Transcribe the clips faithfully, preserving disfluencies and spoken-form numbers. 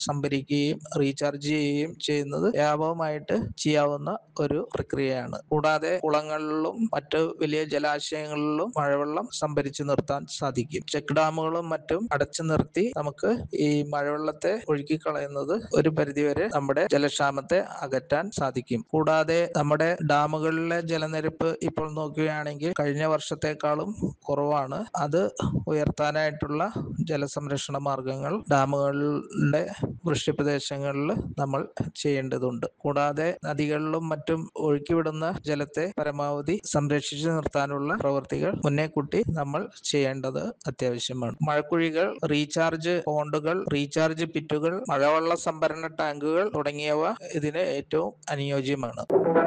സംഭരിക്കുകയും റീചാർജ് ചെയ്യുകയും ചെയ്യുന്നത് വ്യാപകമായിട്ട് ചെയ്യാവുന്ന ഒരു പ്രക്രിയയാണ്. കൂടാതെ കുളങ്ങളിലും മറ്റ് വലിയ ജലാശയങ്ങളിലും മഴവെള്ളം സംഭരിച്ചു നിർത്താൻ സാധിക്കും. ചെക്ക് ഡാമുകളും മറ്റും അടച്ചു നിർത്തി നമുക്ക് ഈ മഴവെള്ളത്തെ ഒഴുക്കിക്കളയുന്നത് ഒരു പരിധിവരെ നമ്മുടെ ജലക്ഷാമത്തെ അകറ്റാൻ സാധിക്കും. കൂടാതെ നമ്മുടെ ഡാമുകളിലെ ജലനിരപ്പ് ഇപ്പോൾ നോക്കുകയാണെങ്കിൽ കഴിഞ്ഞ വർഷത്തെക്കാളും കുറവാണ്. അത് ഉയർത്താനായിട്ടുള്ള ജലസംരക്ഷണ മാർഗങ്ങൾ ഡാമുകളുടെ വൃഷ്ടിപ്രദേശങ്ങളിൽ നമ്മൾ ചെയ്യേണ്ടതുണ്ട്. കൂടാതെ നദികളിലും മറ്റും ഒഴുക്കിവിടുന്ന ജലത്തെ പരമാവധി സംരക്ഷിച്ചു നിർത്താനുള്ള പ്രവൃത്തികൾ മുന്നേക്കൂട്ടി നമ്മൾ ചെയ്യേണ്ടത് അത്യാവശ്യമാണ്. മഴക്കുഴികൾ, റീചാർജ് പോണ്ടുകൾ, റീചാർജ് പിറ്റുകൾ, മഴവെള്ള സംഭരണ ടാങ്കുകൾ തുടങ്ങിയവ ഇതിന് ഏറ്റവും അനുയോജ്യമാണ്.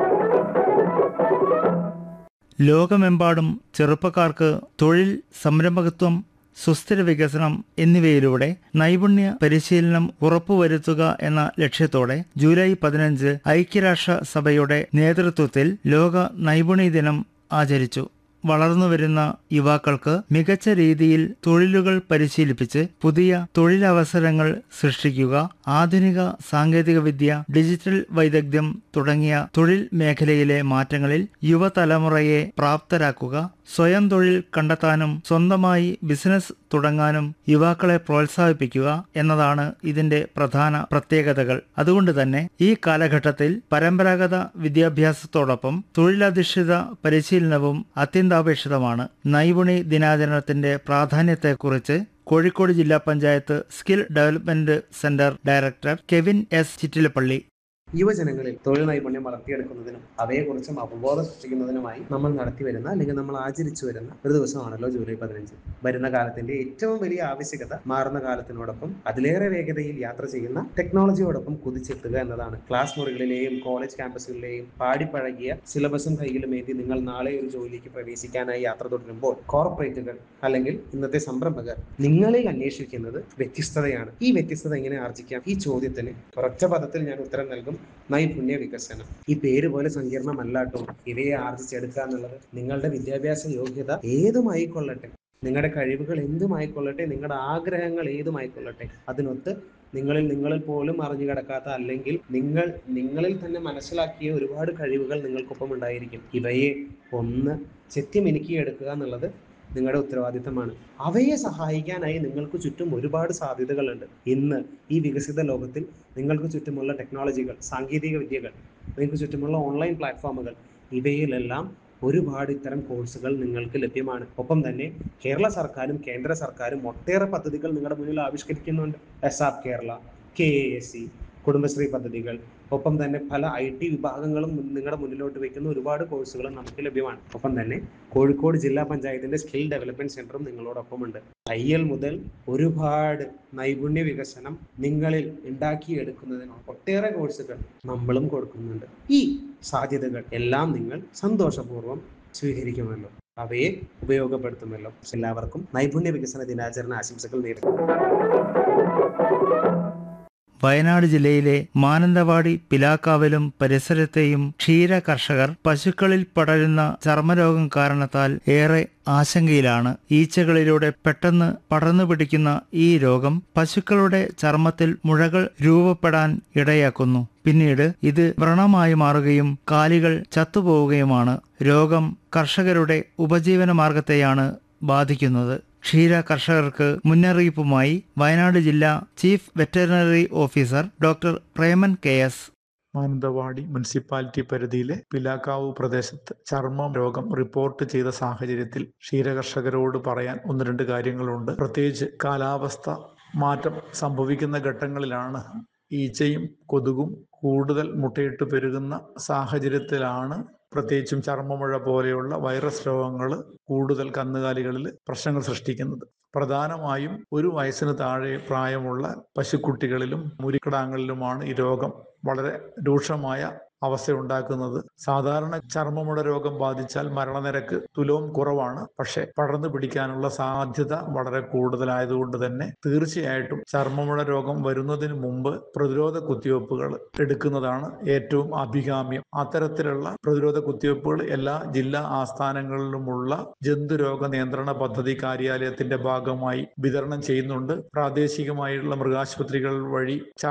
ലോകമെമ്പാടും ചെറുപ്പക്കാർക്ക് തൊഴിൽ, സംരംഭകത്വം, സുസ്ഥിര വികസനം എന്നിവയിലൂടെ നൈപുണ്യ പരിശീലനം ഉറപ്പുവരുത്തുക എന്ന ലക്ഷ്യത്തോടെ ജൂലൈ പതിനഞ്ച് ഐക്യരാഷ്ട്ര സഭയുടെ നേതൃത്വത്തിൽ ലോക നൈപുണ്യ ദിനം ആചരിച്ചു. വളർന്നുവരുന്ന യുവാക്കൾക്ക് മികച്ച രീതിയിൽ തൊഴിലുകൾ പരിശീലിപ്പിച്ച് പുതിയ തൊഴിലവസരങ്ങൾ സൃഷ്ടിക്കുക, ആധുനിക സാങ്കേതികവിദ്യ, ഡിജിറ്റൽ വൈദഗ്ധ്യം തുടങ്ങിയ തൊഴിൽ മേഖലയിലെ മാറ്റങ്ങളിൽ യുവതലമുറയെ പ്രാപ്തരാക്കുക, സ്വയം തൊഴിൽ കണ്ടെത്താനും സ്വന്തമായി ബിസിനസ് തുടങ്ങാനും യുവാക്കളെ പ്രോത്സാഹിപ്പിക്കുക എന്നതാണ് ഇതിന്റെ പ്രധാന പ്രത്യേകതകൾ. അതുകൊണ്ട് തന്നെ ഈ കാലഘട്ടത്തിൽ പരമ്പരാഗത വിദ്യാഭ്യാസത്തോടൊപ്പം തൊഴിലധിഷ്ഠിത പരിശീലനവും അത്യന്താപേക്ഷിതമാണ്. നൈപുണി ദിനാചരണത്തിന്റെ പ്രാധാന്യത്തെക്കുറിച്ച് കോഴിക്കോട് ജില്ലാ panchayat skill development centre director Kevin S Chittilappilly യുവജനങ്ങളിൽ തൊഴിൽ നൈപുണ്യം വളർത്തിയെടുക്കുന്നതിനും അവയെക്കുറിച്ചും അവബോധം സൃഷ്ടിക്കുന്നതിനുമായി നമ്മൾ നടത്തിവരുന്ന അല്ലെങ്കിൽ നമ്മൾ ആചരിച്ചു വരുന്ന ഒരു ദിവസമാണല്ലോ ജൂലൈ പതിനഞ്ച്. വരുന്ന കാലത്തിന്റെ ഏറ്റവും വലിയ ആവശ്യകത മാറുന്ന കാലത്തിനോടൊപ്പം അതിലേറെ വേഗതയിൽ യാത്ര ചെയ്യുന്ന ടെക്നോളജിയോടൊപ്പം കുതിച്ചെത്തുക എന്നതാണ്. ക്ലാസ് മുറികളിലെയും കോളേജ് ക്യാമ്പസുകളിലെയും പാടിപ്പഴകിയ സിലബസും കയ്യിലുമേന്തി നിങ്ങൾ നാളെ ഒരു ജോലിക്ക് പ്രവേശിക്കാനായി യാത്ര തുടരുമ്പോൾ കോർപ്പറേറ്റുകൾ അല്ലെങ്കിൽ ഇന്നത്തെ സംരംഭകർ നിങ്ങളിൽ അന്വേഷിക്കുന്നത് വ്യത്യസ്തതയാണ്. ഈ വ്യത്യസ്തത എങ്ങനെ ആർജിക്കാം? ഈ ചോദ്യത്തിന് ഒരൊറ്റ പദത്തിൽ ഞാൻ ഉത്തരം നൽകും: നൈപുണ്യ വികസനം. ഈ പേര് പോലെ സങ്കീർണമല്ലാട്ടോ ഇവയെ ആർജിച്ചെടുക്കുക എന്നുള്ളത്. നിങ്ങളുടെ വിദ്യാഭ്യാസ യോഗ്യത ഏതുമായിക്കൊള്ളട്ടെ, നിങ്ങളുടെ കഴിവുകൾ എന്തുമായിക്കൊള്ളട്ടെ, നിങ്ങളുടെ ആഗ്രഹങ്ങൾ ഏതുമായിക്കൊള്ളട്ടെ, അതിനൊത്ത് നിങ്ങളിൽ നിങ്ങളിൽ പോലും അറിഞ്ഞു കിടക്കാത്ത അല്ലെങ്കിൽ നിങ്ങൾ നിങ്ങളിൽ തന്നെ മനസ്സിലാക്കിയ ഒരുപാട് കഴിവുകൾ നിങ്ങൾക്കൊപ്പം ഉണ്ടായിരിക്കും. ഇവയെ ഒന്ന് ചെത്തിമിനുക്കിയെടുക്കുക എന്നുള്ളത് നിങ്ങളുടെ ഉത്തരവാദിത്തമാണ്. അവയെ സഹായിക്കാനായി നിങ്ങൾക്ക് ചുറ്റും ഒരുപാട് സാധ്യതകളുണ്ട്. ഇന്ന് ഈ വികസിത ലോകത്തിൽ നിങ്ങൾക്ക് ചുറ്റുമുള്ള ടെക്നോളജികൾ, സാങ്കേതിക വിദ്യകൾ, നിങ്ങൾക്ക് ചുറ്റുമുള്ള ഓൺലൈൻ പ്ലാറ്റ്ഫോമുകൾ, ഇവയിലെല്ലാം ഒരുപാട് ഇത്തരം കോഴ്സുകൾ നിങ്ങൾക്ക് ലഭ്യമാണ്. ഒപ്പം തന്നെ കേരള സർക്കാരും കേന്ദ്ര സർക്കാരും ഒട്ടേറെ പദ്ധതികൾ നിങ്ങളുടെ മുന്നിൽ ആവിഷ്കരിക്കുന്നുണ്ട്. S app Kerala, K A S C, Kudumbashree പദ്ധതികൾ, ഒപ്പം തന്നെ പല ഐ ടി വിഭാഗങ്ങളും നിങ്ങളുടെ മുന്നിലോട്ട് വയ്ക്കുന്ന ഒരുപാട് കോഴ്സുകളും നമുക്ക് ലഭ്യമാണ്. ഒപ്പം തന്നെ കോഴിക്കോട് ജില്ലാ പഞ്ചായത്തിന്റെ സ്കിൽ ഡെവലപ്മെന്റ് സെന്ററും നിങ്ങളോടൊപ്പമുണ്ട്. തയ്യൽ മുതൽ ഒരുപാട് നൈപുണ്യ വികസനം നിങ്ങളിൽ ഉണ്ടാക്കിയെടുക്കുന്നതിന് ഒട്ടേറെ കോഴ്സുകൾ നമ്മളും കൊടുക്കുന്നുണ്ട്. ഈ സാധ്യതകൾ എല്ലാം നിങ്ങൾ സന്തോഷപൂർവ്വം സ്വീകരിക്കുമല്ലോ, അവയെ ഉപയോഗപ്പെടുത്തുമല്ലോ. എല്ലാവർക്കും നൈപുണ്യ വികസന ദിനാചരണ ആശംസകൾ നേരുന്നു. വയനാട് ജില്ലയിലെ മാനന്തവാടി പിലാക്കാവിലും പരിസരത്തെയും ക്ഷീര കർഷകർ പശുക്കളിൽ പടരുന്ന ചർമ്മരോഗം കാരണത്താൽ ഏറെ ആശങ്കയിലാണ്. ഈച്ചകളിലൂടെ പെട്ടെന്ന് പടർന്നു പിടിക്കുന്ന ഈ രോഗം പശുക്കളുടെ ചർമ്മത്തിൽ മുഴകൾ രൂപപ്പെടാൻ ഇടയാക്കുന്നു. പിന്നീട് ഇത് വ്രണമായി മാറുകയും കാലികൾ ചത്തുപോവുകയുമാണ്. രോഗം കർഷകരുടെ ഉപജീവന മാർഗത്തെയാണ് ബാധിക്കുന്നത്. ക്ഷീര കർഷകർക്ക് മുന്നറിയിപ്പുമായി വയനാട് ജില്ലാ chief veterinary officer doctor Preman K S. Mananthavady municipality പരിധിയിലെ പിലാക്കാവ് പ്രദേശത്ത് ചർമ്മ രോഗം റിപ്പോർട്ട് ചെയ്ത സാഹചര്യത്തിൽ ക്ഷീരകർഷകരോട് പറയാൻ ഒന്ന് രണ്ട് കാര്യങ്ങളുണ്ട്. പ്രത്യേകിച്ച് കാലാവസ്ഥ മാറ്റം സംഭവിക്കുന്ന ഘട്ടങ്ങളിലാണ് ഈച്ചയും കൊതുകും കൂടുതൽ മുട്ടയിട്ട് പെരുകുന്ന സാഹചര്യത്തിലാണ് പ്രത്യേകിച്ചും ചർമ്മമുഴ പോലെയുള്ള വൈറസ് രോഗങ്ങൾ കൂടുതൽ കന്നുകാലികളിൽ പ്രശ്നങ്ങൾ സൃഷ്ടിക്കുന്നത്. പ്രധാനമായും ഒരു വയസ്സിന് താഴെ പ്രായമുള്ള പശുക്കുട്ടികളിലും മുരിക്കിടാങ്ങളിലുമാണ് ഈ രോഗം വളരെ രൂക്ഷമായ അവസ്ഥയുണ്ടാക്കുന്നത്. സാധാരണ ചർമ്മമുഴ രോഗം ബാധിച്ചാൽ മരണനിരക്ക് തുലവും കുറവാണ്. പക്ഷെ പടർന്നു പിടിക്കാനുള്ള സാധ്യത വളരെ കൂടുതലായതുകൊണ്ട് തന്നെ തീർച്ചയായിട്ടും ചർമ്മമുഴ രോഗം വരുന്നതിന് മുമ്പ് പ്രതിരോധ കുത്തിവയ്പ്പുകൾ എടുക്കുന്നതാണ് ഏറ്റവും അഭികാമ്യം. അത്തരത്തിലുള്ള പ്രതിരോധ കുത്തിവയ്പ്പുകൾ എല്ലാ ജില്ലാ ആസ്ഥാനങ്ങളിലുമുള്ള ജന്തുരോഗ നിയന്ത്രണ പദ്ധതി കാര്യാലയത്തിന്റെ ഭാഗമായി വിതരണം ചെയ്യുന്നുണ്ട്. പ്രാദേശികമായുള്ള മൃഗാശുപത്രികൾ വഴി